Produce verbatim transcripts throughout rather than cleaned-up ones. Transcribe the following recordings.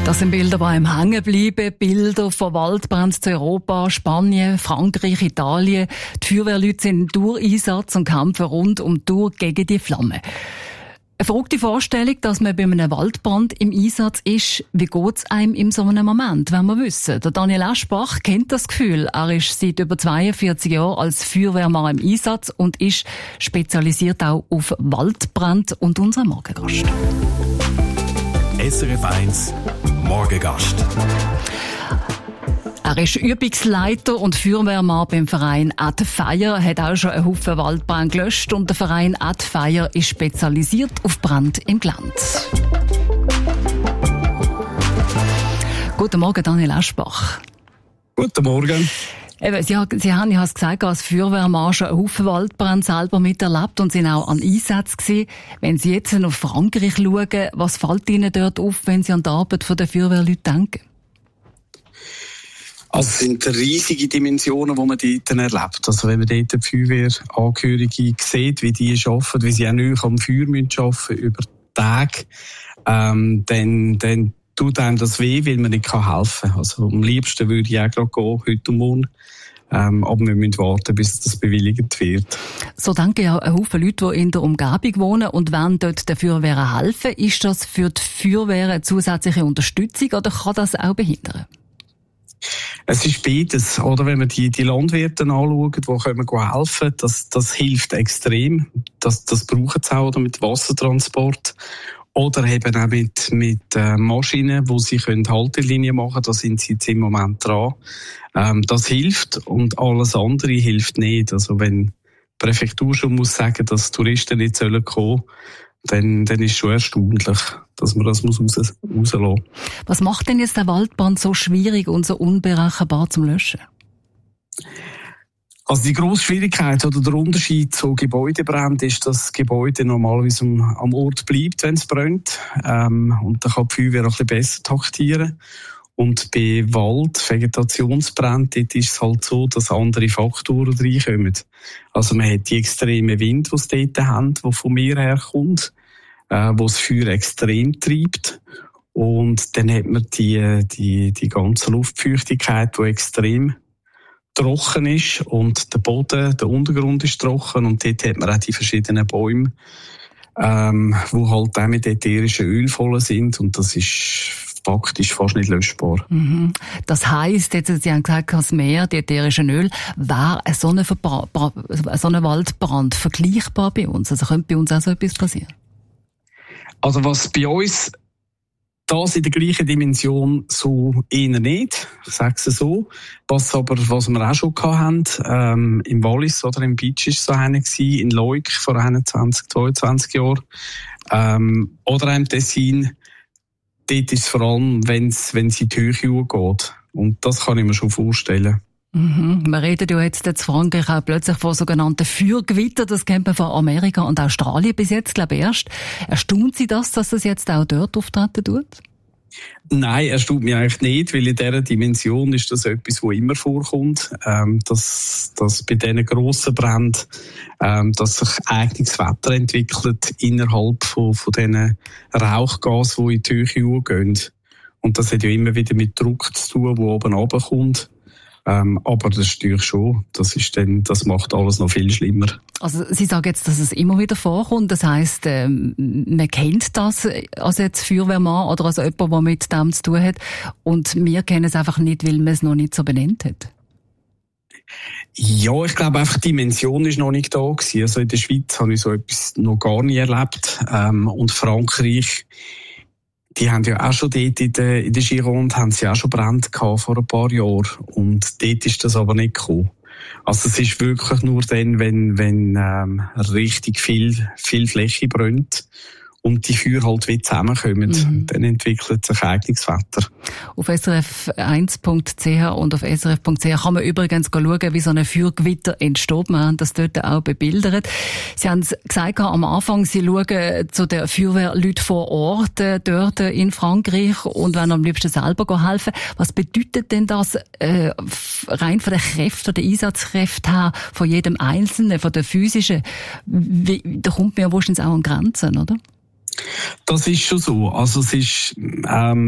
Das sind Bilder, die einem hängen bleiben. Bilder von Waldbränden zu Europa, Spanien, Frankreich, Italien. Die Feuerwehrleute sind im Dauereinsatz und kämpfen rund um die Tour gegen die Flammen. Eine verrückte Vorstellung, dass man bei einem Waldbrand im Einsatz ist. Wie geht es einem in so einem Moment, wenn wir wissen? Der Daniel Aschbach kennt das Gefühl. Er ist seit über zweiundvierzig Jahren als Feuerwehrmann im Einsatz und ist spezialisiert auch auf Waldbrände und unser Morgengast. S R F eins Morgengast. Er ist Übungsleiter und Feuerwehrmann beim Verein Add Fire, hat auch schon einen Haufen Waldbrand gelöscht und der Verein Add Fire ist spezialisiert auf Brand im Gelände. Guten Morgen, Daniel Aschbach. Guten Morgen. Eben, Sie, Sie haben, ich habe es gesagt, als Feuerwehrmann schon einen Haufen Waldbrand selber miterlebt und sind auch an Einsätzen gewesen. Wenn Sie jetzt auf Frankreich schauen, was fällt Ihnen dort auf, wenn Sie an die Arbeit der Feuerwehrleute denken? Also es sind riesige Dimensionen, die man dort erlebt. Also wenn man dort die Feuerwehrangehörige sieht, wie die arbeiten, wie sie auch nicht am Feuer arbeiten müssen, über Tage, ähm, dann, dann tut einem das weh, weil man nicht helfen kann. Also am liebsten würde ich auch gerade gehen, heute und morgen. Ähm, aber wir müssen warten, bis das bewilligt wird. So denken ja ein Haufen Leute, die in der Umgebung wohnen und wollen dort der Feuerwehr helfen. Ist das für die Feuerwehr eine zusätzliche Unterstützung oder kann das auch behindern? Es ist beides, oder? Wenn man die, die Landwirte anschaut, die können helfen, das, das hilft extrem. Das, das brauchen sie auch, oder mit Wassertransport. Oder eben auch mit, mit äh, Maschinen, wo sie können Haltelinien machen können. Da sind sie jetzt im Moment dran. Ähm, das hilft und alles andere hilft nicht. Also wenn die Präfektur schon muss sagen, dass Touristen nicht sollen kommen, dann, dann ist es schon erstaunlich, dass man das muss raus, rauslassen muss. Was macht denn jetzt der Waldbrand so schwierig und so unberechenbar zum Löschen? Also die grosse Schwierigkeit oder der Unterschied zu Gebäudebränden ist, dass das Gebäude normalerweise am, am Ort bleibt, wenn es brennt. Ähm, und dann kann die Feuerwehr auch ein bisschen besser taktieren. Und bei Wald, Vegetationsbränden, dort ist es halt so, dass andere Faktoren reinkommen. Also man hat die extremen Wind, die sie dort haben, die von mir herkommt, äh, wo das Feuer extrem treibt. Und dann hat man die, die, die ganze Luftfeuchtigkeit, die extrem trocken ist und der Boden, der Untergrund ist trocken und dort hat man auch die verschiedenen Bäume, ähm, wo halt auch mit ätherischen Öl voll sind und das ist faktisch fast nicht löschbar. Mhm. Das heisst, jetzt, Sie haben gesagt, das Meer, die ätherischen Öl, wäre so ein so eine Waldbrand vergleichbar bei uns? Also könnte bei uns auch so etwas passieren? Also was bei uns das in der gleichen Dimension so eher nicht, ich sage es so. Was aber, was wir auch schon hatten, ähm, im Wallis oder im Beach ist so einer gewesen, in Leuk vor einundzwanzig, zweiundzwanzig Jahren, ähm, oder im Tessin. Dort ist es vor allem, wenn es, wenn es in die Höhe geht. Und das kann ich mir schon vorstellen. Mhm. Wir reden ja jetzt in Frankreich auch plötzlich von sogenannten Feuergewittern. Das kennt man von Amerika und Australien bis jetzt, glaube ich, erst. Erstaunt Sie das, dass das jetzt auch dort auftreten tut? Nein, erstaunt mich eigentlich nicht, weil in dieser Dimension ist das etwas, was immer vorkommt, ähm, dass, dass bei diesen grossen Bränden, ähm, dass sich eigenes Wetter entwickelt innerhalb von, von diesen Rauchgasen, die in die Höhe gehen. Und das hat ja immer wieder mit Druck zu tun, der oben runterkommt. Ähm, aber das ist natürlich schon, das ist dann, das macht alles noch viel schlimmer. Also Sie sagen jetzt, dass es immer wieder vorkommt, das heisst, ähm, man kennt das als jetzt Feuerwehrmann oder als jemand, der mit dem zu tun hat und wir kennen es einfach nicht, weil man es noch nicht so benannt hat. Ja, ich glaube einfach, die Dimension ist noch nicht da gewesen. Also in der Schweiz habe ich so etwas noch gar nie erlebt. Ähm, und Frankreich, die haben ja auch schon dort in der, in der Gironde, haben sie auch schon Brände gehabt vor ein paar Jahren. Und dort ist das aber nicht gekommen. Also es ist wirklich nur dann, wenn, wenn ähm, richtig viel, viel Fläche brennt und die Feuer halt wie zusammenkommen, mhm. dann entwickelt sich eigenes Wetter. Auf S R F eins Punkt c h und auf S R F Punkt c h kann man übrigens schauen, wie so ein Feuergewitter entsteht. Wir haben das dort auch bebildert. Sie haben gesagt am Anfang, Sie schauen zu den Feuerwehrleuten vor Ort äh, dort in Frankreich und wollen am liebsten selber helfen. Was bedeutet denn das äh, rein von den Kräften, den Einsatzkräften her, von jedem Einzelnen, von der physischen? Wie, da kommt man ja wahrscheinlich auch an Grenzen, oder? Das ist schon so. Also es ist, ähm,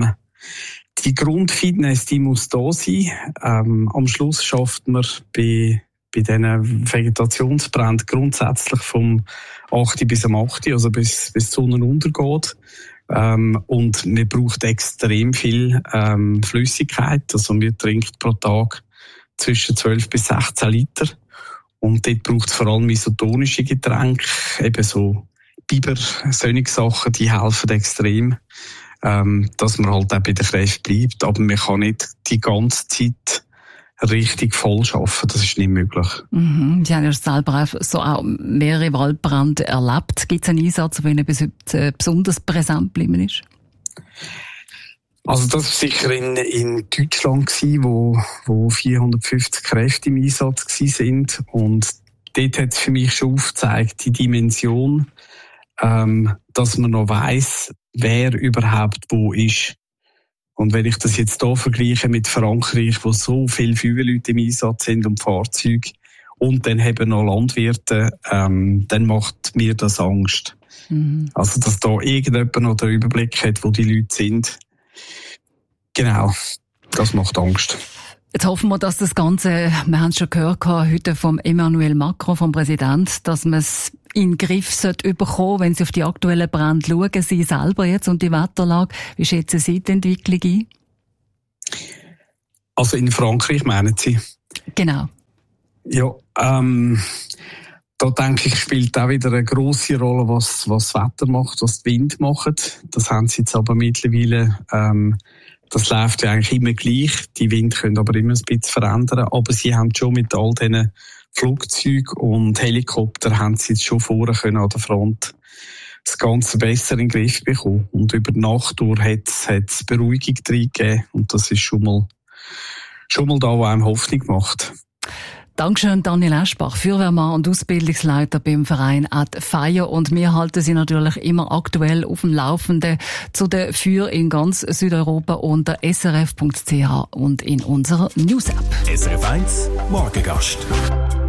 Die Grundfitness, die muss da sein. Ähm, am Schluss schafft man bei, bei diesen Vegetationsbränden grundsätzlich vom acht bis am acht, also bis, bis die Sonne untergeht. Ähm, und man braucht extrem viel ähm, Flüssigkeit. Also man trinkt pro Tag zwischen zwölf bis sechzehn Liter. Und dort braucht es vor allem isotonische Getränke, eben so Biber, solche Sachen, die helfen extrem, ähm, dass man halt auch bei der Kräfte bleibt. Aber man kann nicht die ganze Zeit richtig voll arbeiten, das ist nicht möglich. Mhm. Sie haben ja selber so auch mehrere Waldbrände erlebt. Gibt es einen Einsatz, der Ihnen bis heute besonders präsent geblieben ist? Also das war sicher in, in Deutschland, wo, wo vierhundertfünfzig Kräfte im Einsatz waren. Und dort hat es für mich schon aufgezeigt, die Dimension, ähm, dass man noch weiss, wer überhaupt wo ist. Und wenn ich das jetzt hier vergleiche mit Frankreich, wo so viele Feuerwehrleute im Einsatz sind und Fahrzeuge und dann eben noch Landwirte, ähm, dann macht mir das Angst. Mhm. Also, dass da irgendjemand noch den Überblick hat, wo die Leute sind. Genau, das macht Angst. Jetzt hoffen wir, dass das Ganze, wir haben es schon gehört heute vom Emmanuel Macron, vom Präsidenten, dass man es in den Griff sollte bekommen, wenn Sie auf die aktuellen Brände schauen, Sie selber jetzt und die Wetterlage. Wie schätzen Sie die Entwicklung ein? Also in Frankreich meinen Sie? Genau. Ja, ähm, da denke ich, spielt auch wieder eine grosse Rolle, was, was das Wetter macht, was der Wind macht. Das haben Sie jetzt aber mittlerweile, ähm, das läuft ja eigentlich immer gleich. Die Wind können aber immer ein bisschen verändern. Aber Sie haben schon mit all diesen Flugzeugen und Helikoptern haben Sie jetzt schon vorher können an der Front das Ganze besser in den Griff bekommen. Und über die Nacht durch hat es Beruhigung drin gegeben. Und das ist schon mal, schon mal da, was einem Hoffnung macht. Dankeschön, Daniel Eschbach, Feuerwehrmann und Ausbildungsleiter beim Verein Ad Fire. Und wir halten Sie natürlich immer aktuell auf dem Laufenden zu den Feuer in ganz Südeuropa unter s r f punkt c h und in unserer News-App. S R F eins Morgengast.